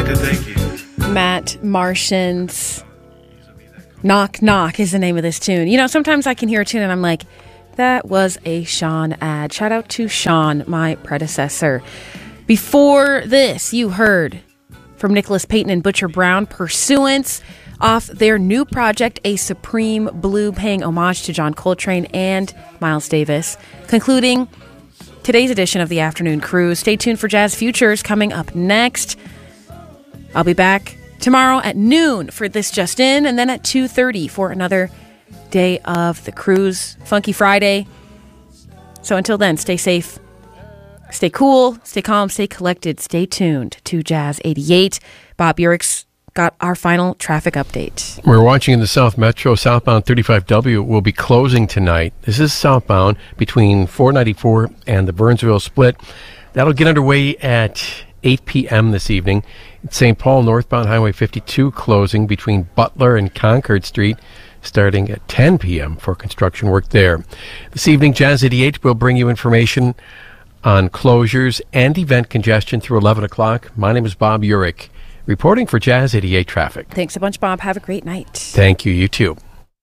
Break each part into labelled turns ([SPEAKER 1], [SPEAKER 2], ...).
[SPEAKER 1] Matt Martian's Knock Knock is the name of this tune. You know, sometimes I can hear a tune and I'm like, that was a Sean ad. Shout out to Sean, my predecessor. Before this, you heard from Nicholas Payton and Butcher Brown, Pursuance, off their new project, A Supreme Blue, paying homage to John Coltrane and Miles Davis. Concluding today's edition of the Afternoon Cruise. Stay tuned for Jazz Futures coming up next. I'll be back tomorrow at noon for This Just In, and then at 2:30 for another day of the cruise. Funky Friday. So until then, stay safe, stay cool, stay calm, stay collected, stay tuned to Jazz 88. Bob Urick's got our final traffic update.
[SPEAKER 2] We're watching in the South Metro. Southbound 35W will be closing tonight. This is southbound between 494 and the Burnsville split. That'll get underway at 8 p.m. this evening. St. Paul northbound Highway 52 closing between Butler and Concord Street, starting at 10 p.m. for construction work there. This evening, Jazz 88 will bring you information on closures and event congestion through 11 o'clock. My name is Bob Urick, reporting for Jazz 88 Traffic.
[SPEAKER 1] Thanks a bunch, Bob. Have a great night.
[SPEAKER 2] Thank you. You too.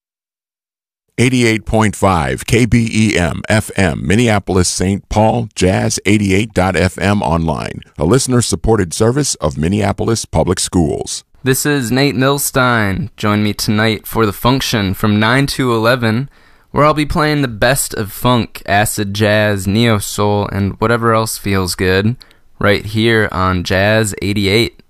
[SPEAKER 3] 88.5 KBEM FM, Minneapolis, St. Paul, Jazz 88.fm online, a listener-supported service of Minneapolis Public Schools.
[SPEAKER 4] This is Nate Milstein. Join me tonight for The Function from 9 to 11, where I'll be playing the best of funk, acid jazz, neo-soul, and whatever else feels good, right here on Jazz 88.